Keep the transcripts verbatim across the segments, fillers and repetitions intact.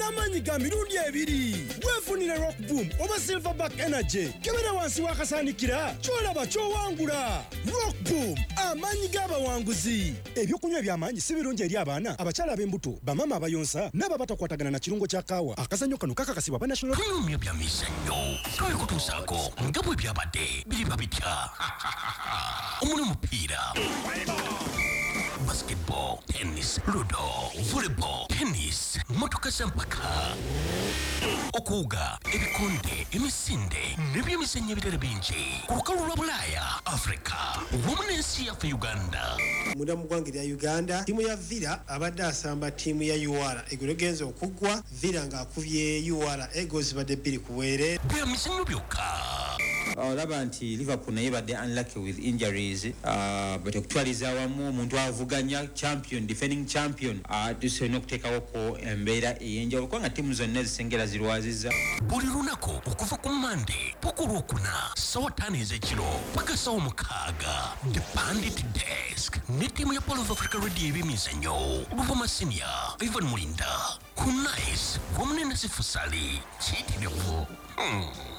alina manyi ga mirundi ebiri. Wefunire Rock Boom oba Silverback Energy. Kebera wansi wakasanikira. Cholaba chowangula. Rock Boom amanyi g'abawanguzi. Ebyokunywa ebyamanyi si birungi eri abaana, abakyala ab'embuto, bamama abayonsa, n'ababatakwatagana na kirungo kya kaawa. Akazannyo kano kakakasibwa ba National Kunyumya bya mizannyo. Kale kutuusaako nga bwe byabadde biriba bitya. Omuli mupiira. Basketball, tennis, ludo, volleyball, tennis, motoka zampaka. Okuwuga, ebikonde, emisinde, n'ebyemizannyo ebirala bingi. Ku lukalu lwa Bulaaya, Africa, wamu n'ensi yaffe Uganda. Munda mu ggwanga lya Uganda, ttiimu ya Villa abadde asamba ttiimu ya U R Eagles genze okuggwa, Villa ng'akubye U R Eagles badde bbiri ku bwere. Byemizannyo byokka. Olaba nti Liverpool naye badde unlucky with injuries, uh, but okutwaliza awamu omuntu avuganya champion, defending champion, uh, tusobola okuteekawo ko embeera ey'enjawulo kubanga ttiimu zonna zisengera zirwaziza. Buli lunaku okuva ku Monday paka olwokuna ssaawa ttaano ez'ekiro paka ssaawa mukaaga. The Bandit Desk ne ttiimu ya Polo of Africa Radio ebyemizannyo. Luvuma Senior, Ivan Mulinda, Kunais, wamu ne Nasifu Sali. Kiyitirivu. Hmm.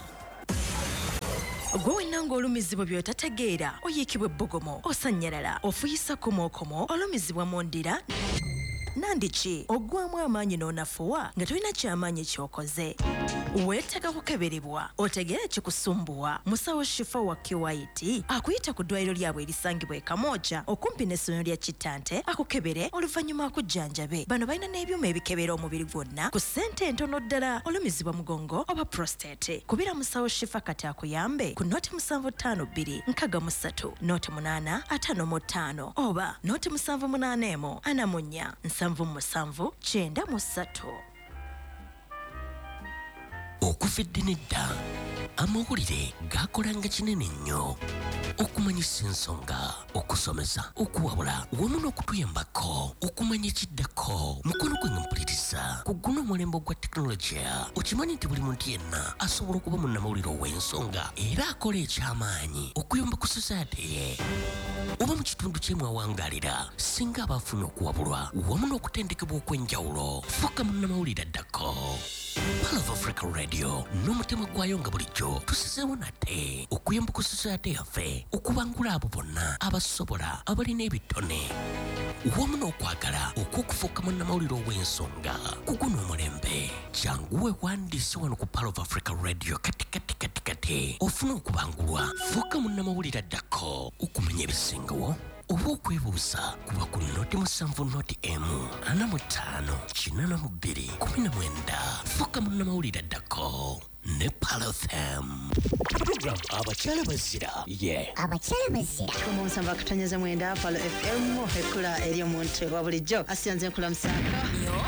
Gwe nango olumizibwa by'otategeera oyiikibwa ebbogomo osanyalala ofuyisa komokomo olumizibwa mu ndira nandiki ogwamu amaanyi n'onafuwa nga tolina kyamaanyi kyokoze weetaaga kukeberebwa otegeera kikusumbuwa musawo Shifa wa Kiwaiti akuyita ku ddwaliro lyabwe erisangibwa e Kamooja okumpi n'essomero lya Kittante akukebere oluvannyuma akujjanjabe. Bano balina n'ebyuma ebikebera omubiri gwonna ku ssente entono ddala olumizibwa mugongo oba prostate. Kubira musawo Shifa kati akuyambe ku noti musanvu ttaano bbiri nkaaga mu ssatu noti munaana ataano mu ttaano oba noti musanvu munaana emu ana mu nnya nsanvu mu musanvu kyenda mu ssatu. Okufidde nedda amawulire gakolanga kinene nnyo okumanyisa ensonga, okusomesa, okuwabula wamu n'okutuyambako okumanya ekiddako. Mukono gwe nga mpuliriza ku guno omulembe gwa tekinologiya. Okimanyi nti buli muntu yenna asobola okuba munnamawulire ow'ensonga era akola ekyamaanyi okuyamba ku society ye oba mu kitundu ky'emu awangaalira singa aba afuna okuwabulwa wamu n'okutendekebwa okw'enjawulo. Fuuka munnamawulire addako. Polo of Africa Radio n'omutima gwayo nga bulijjo tusizeewo nate okuyamba ku society yaffe okubangula abo bonna abasobola abalina ebitone wamu n'okwagala okw'okufuuka munnamawulire ow'ensonga ku guno omulembe. Jangu weewandiise wano ku Polo of Africa Radio kati kati kati kati ofuna okubangulwa. Fuuka munnamawulire addako okumanya ebisingawo oba okwebuuza kuba ku noti musanvu noti emu ana mu ttaano kinaana mu bbiri kumi na mwenda. Fuuka munnamawulire addako ne Polo F M. Program abakyala bazira ye abakyala bazira mu musanvu akatonnyeza mwenda Polo F M ekula eri omuntu wa bulijjo asiyanze nkula musanvu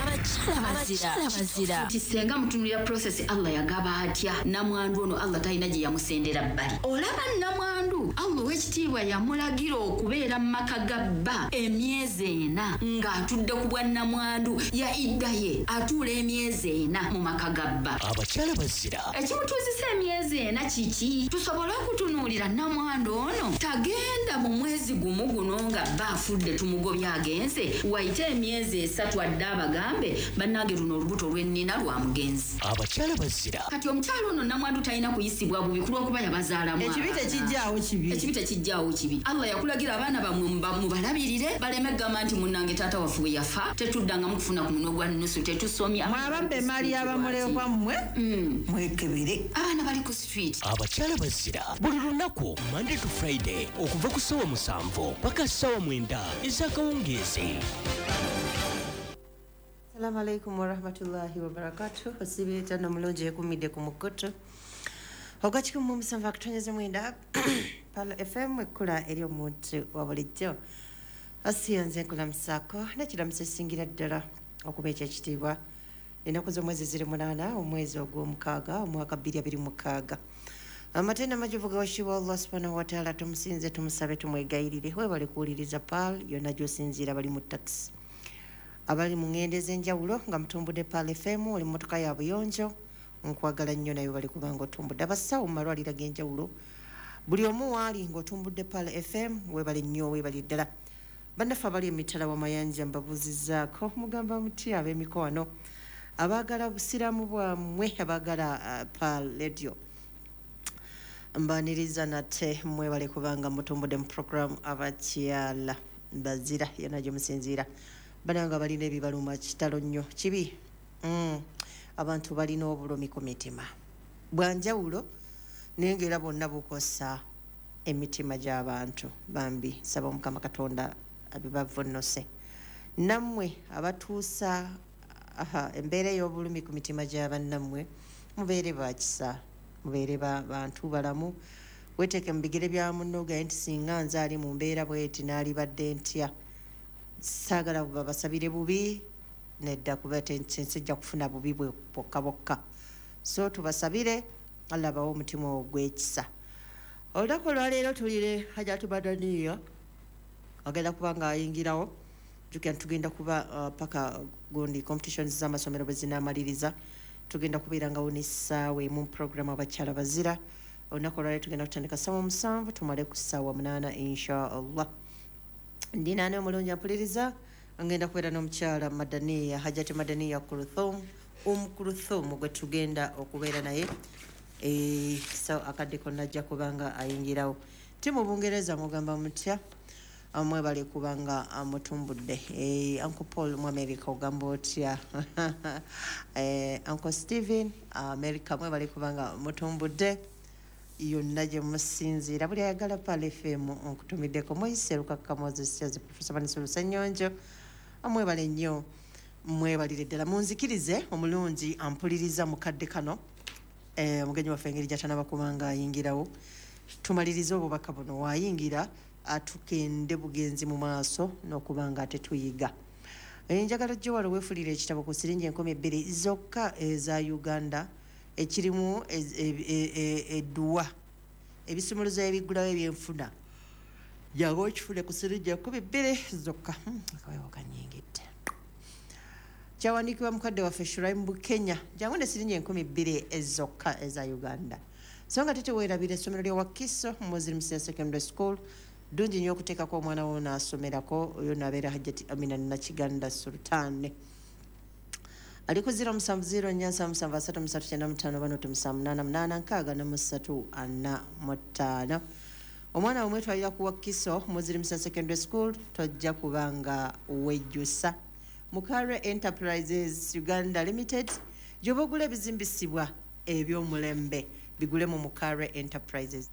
Abakyala bazira tisenga mutunulira process Allah yagaba atya namwandu ono Allah talina gye yamusendera bbali. Olaba namwandu Allah w'ekitiibwa yamulagira okubeera mu maka ga bba emyezi ena ng'atudde ku bwa namwandu ya idda ye atuula emyezi ena mu maka ga bba. Abakyala bazira ekimutuuzisa emyezi ena kiki? Tusobole okutunuulira namwandu ono tagenda mu mwezi gumu guno nga bba afudde tumugobye agenze wayite emyezi esatu adde abagambe bannange luno olubuto lw'ennina lwa mugenzi. Abakyala bazira kati omukyalo ono namwandu talina kuyisibwa bubi ku lw'okuba yabazaalamu. Ekibi tekijjaawo kibi. Ekibi tekijjaawo kibi. Allah yakulagira abaana bammwe mubalabirire baleme gamba nti munnange taata waffe bwe yafa tetuddangamu kufuna ku muno gwa nusu tetusomya. Mwabambe emaali y'abamulekwa mmwe mwekebere. Abaana bali ku street. Abakyala bazira buli lunaku Monday to Friday okuva ku ssaawa musanvu paka ssaawa mwenda ez'akawungeezi. Assalamu alaikum warahmatullahi wabarakatuh. Osibeta nomulonje ekumidde ku mukoto ogakiko mu musanvu akatonnyeza mwenda Polo F M ekula eri omuntu wa bulijjo asiyanze nkula musaako nekiramusa esingira ddala okuba ekyekitiibwa ennaku z'omwezi ziri munaana omwezi ogw'omukaaga omwaka bbiri abiri mukaaga. Amatenda majuvu gawashibwa Allah subhanahu wa ta'ala tumusinze tumusabe tumwegayirire webale kuwuliriza Pal yonna gy'osinziira bali mu takisi abali mu ngendo ez'enjawulo nga mutumbudde Pal F M oli mmotoka ya buyonjo nkwagala nnyo nayo bali kubanga otumbudde abasawo mu malwaliro ag'enjawulo buli omu waali ng'otumbudde Pal F M webale nnyo webali ddala. Bannaffe abali emitala w'amayanja mbabuuzizzaako mugamba muti ab'emikono abaagala busiramu bwamwe abaagala uh, pa radio mbaniriza nate mwebale kubanga mutumbudde mu program abakyala bazira yona gye musinziira bananga balina ebibaluma kitalo nnyo kibi mm. abantu balina obulumi ku mitima bwanjawulo naye ng'era bonna bukosa emitima gy'abantu bambi saba omukama katonda abibavonnose nammwe abatuusa aha embeera y'obulumi ku mitima gy'abannammwe mubeere bakisa mubeere bantu balamu weteeke mu bigere bya munno gaye nti singa nze ali mu mbeera bweti n'alibadde ntya saagala babasabire bubi nedda kuba tensijja kufuna bubi bwe bwokka bwokka so tubasabire Allah bawo omutima ogw'ekisa olunaku olwaleero tulire Hajjatu Badaniya agenda kuba nga ayingirawo jukira tugenda kuba uh, paka gundi competitions z'amasomero bwe zinamaliriza tugenda kubeera ngawo n'essaawa emu program abakyala bazira olunaku olwaleero tugenda kutandika ssaawa musanvu tumale ku ssaawa munaana insha allah ndi naani omulungi ampuliriza ngenda kubeera n'omukyala Madaniya Hajjatu Madaniya Kulthum Umkulthum gwe tugenda okubeera naye e so akadde konna ajja kubanga ayingirawo timu bungereza mugamba mutya amwe bali kubanga amutumbudde eh Uncle Paul mu America ogamba otya eh Uncle Steven America mwe bali kubanga mutumbudde yonna gye musinziira buli ayagala Pal F M onkutumiddeko Moiseruka Kamoze Syazi Professor Manisulu Sanyonjo amwe bali nnyo mwebalire ddala munzikirize omulungi ampuliriza mukadde kano eh mugenyi waffe engeri gy'atanaba kubanga ayingirawo tumalirize obubaka buno waayingira atukende bugenzi mu maaso n'okuba nga ate tuyiga enjagala gye wali weefulira ekitabo ku siringi enkumi ebbiri zokka eza Uganda ekirimu edduwa ebisumuluzo ebigulawo ebyenfuna jangu okifune ku siringi enkumi ebbiri zokka akawewo kanyingidde kyawandiikibwa mukadde waffe Shuraim Bukenya jangu ne siringi enkumi ebbiri ezokka eza Uganda so nga teteweerabira essomero lya Wakiso Muslim Secondary School dungi nnyo okuteekako omwana wo n'asomerako oyo n'abeera Hajjati Amina Nakiganda Sultan ali ku zero musanvu zero nnya nsanvu musanvu asatu musatu kyenda mu ttaano bano musanvu munaana munaana nkaaga ne musatu ana mu ttaano omwana wo mwetwalira ku Wakiso Muslim Secondary School tojja kubanga wejjusa Mukare Enterprises Uganda Limited gy'oba ogula ebizimbisibwa eby'omulembe bigule mu Mukare Enterprises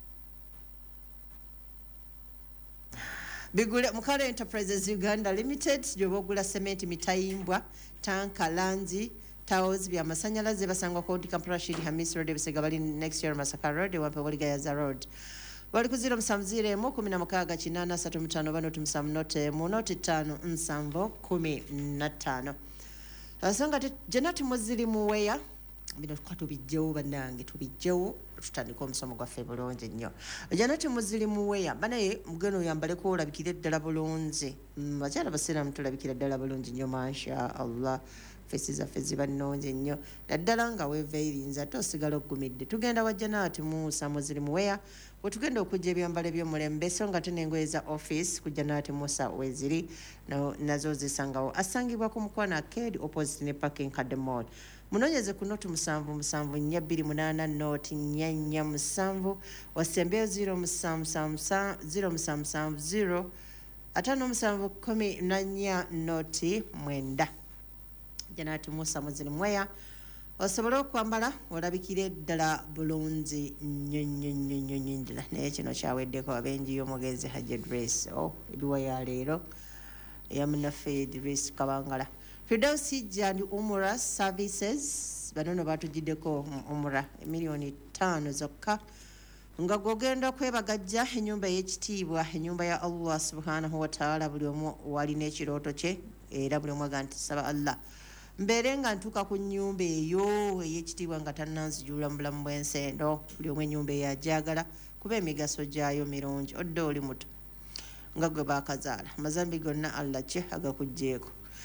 Bigule Mukare Enterprises Uganda Limited gy'oba ogula sementi mitayimbwa tanka lanzi towels bya masanyalaze basangwa ko Dikampra Shiri Hamis Road Bisega bali next year Masaka Road wampe wali Gayaza Road bali ku zero musanvu ziro emu kumi na mukaaga kinaana asatu mu ttaano bano tumusanvu note mu note ttaano nsanvu kumi na ttaano asanga Janati Muziri muweya bino tukwa tubijjewo bannange tubijjewo tutandika omusomo gwaffe bulungi nnyo Janati Muziri muweya banaye mugeno yambaleko olabikira eddala bulungi bakyala basiraamu tulabikira ddala bulungi nnyo masha Allah fesi zaffe ziba nnungi nnyo naddala nga weeva erinza ate osigala oggumidde tugenda wa Janati Musa Muziri muweya bwe tugenda okujja ebyambalo eby'omulembe so nga ate n'engoye za office ku Janati Musa weziri nazo zisangawo asangibwa ku Mukwana Arcade opposite ne parking Kadde Mall munoonyeze ku noti musanvu musanvu nnya bbiri munaana noti nnya nnya musanvu wasembeyo ziro musanvu ziro musanvu musanvu ziro ataano musanvu kumi na nnya noti mwenda Janati Musa Muziri muweya osobola okwambala olabikira eddala bulungi nnyo nnyo nnyo nnyo nnyo ddala naye kino kyaweddeko abenji y'omugenzi Hajji Idris o ebiwa ya leero eya munnaffe Idris Kabangala Firdausi Jani Umura Services banono batugiddeko umura emiliyoni ttaano zokka nga gogenda kwebagajja ennyumba y'ekitiibwa ennyumba ya Allah subhanahu wa ta'ala buli omu walina ekirooto kye era buli omu aga nti saba Allah mbeere nga ntuuka ku nnyumba eyo ey'ekitiibwa nga tannanzijula mu bulamu bw'ensendo buli omu ennyumba eyajagala kuba emigaso gyayo mirungi odde oli muto nga gwe baakazaala amazambi gonna Allah kye agakuggyeeko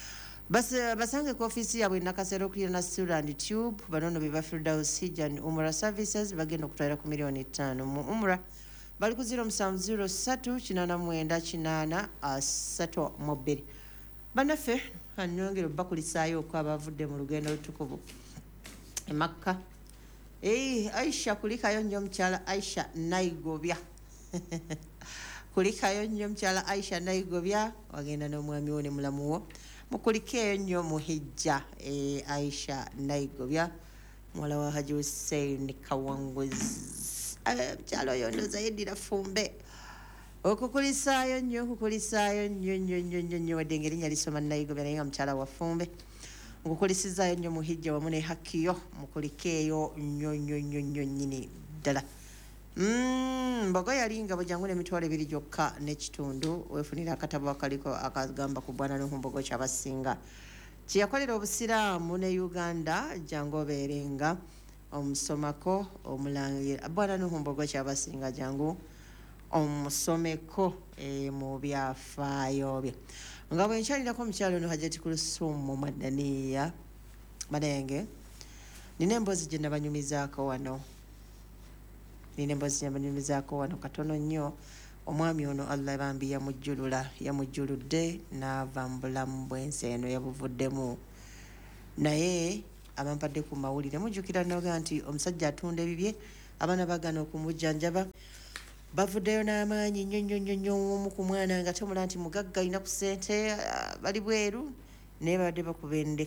basange ku ofiisi yaabwe nakasero kulina Suland Tube banono be ba Firdausi Jani Umra Services bagenda okutwalira ku miliyoni ttaano mu umra bali ku ziro musanvu ziro ssatu kinaana mwenda kinaana asatu mu bbiri Bannaffe anyongera bakulisaayo ko abavudde mu lugendo lutukuvu e Makka. Eh, Aisha kulikayo nnyo mukyala Aisha Naigobya. Kulikayo nnyo mukyala Aisha Naigobya wagenda n'omwami wo ne mulamu wo. Mukulikeyo nnyo muhijja e Aisha Naigobya mwala wa Haji Hussein Kawanguzi. Mukyala oyo ndoza yeddira Fumbe. Okukulisaayo nnyo okukulisaayo nnyo nnyo nnyo nnyo nnyo wadde ng'erinnya lisoma Naigobya naye nga mukyala wa Fumbe. Okukulisizaayo nnyo muhijja wamu ne Hakiyo mukulikeeyo nnyo nnyo nnyo nnyo nnyini ddala. Mm, mbogo yalinga bujangu n'emitwalo ebiri gyokka n'ekitundu weefunira akatabo akaliko akagamba ku Bwana Nuhu Mbogo Kyabasinga. Kye yakolera Obusiraamu ne Uganda jangu obeerenga omusomako omulangira. Bwana Nuhu Mbogo Kyabasinga jangu omusomeko e, mu byafaayo bye. Nga bwe nkyalirako omukyalo ono Hajjati Kulusumu Madaniya Manenge, nina emboozi gye nabanyumizaako wano. Nina emboozi gye nabanyumizaako wano katono nnyo. Omwami ono Allah bambi yamujjulula yamujjuludde n'ava mu bulamu bw'ensi eno yabuvuddemu. Naye abampadde ku mawulire mujjukira noga nti omusajja atunda ebibye abaana bagana okumujjanjaba bavuddeyo n'amaanyi nnyo nnyo nnyo nnyo omu ku mwana nga tomula nti mugagga alina ku ssente bali bweru naye babadde bakuba endeka